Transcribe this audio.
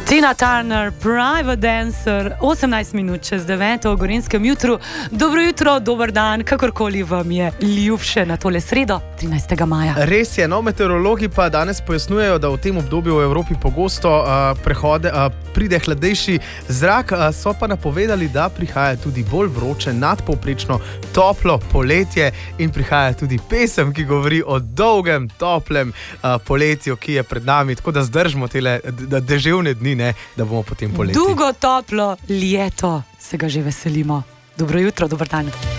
Tina Turner, Private Dancer, 18 minut čez 9 v Gorenjskem jutru. Dobro jutro, dober dan, kakorkoli vam je ljubše na tole sredo, 13. maja. Res je, no, meteorologi pa danes pojasnjujejo, da v tem obdobju v Evropi pogosto pride hladnejši zrak, so pa napovedali, da prihaja tudi bolj vroče, nadpovprečno toplo poletje in prihaja tudi pesem, ki govori o dolgem, toplem poletju, ki je pred nami, tako da zdržimo tele deževne dni, ne, da bomo potem poleti. Dolgo, toplo leto, se ga že veselimo. Dobro jutro, dober dan.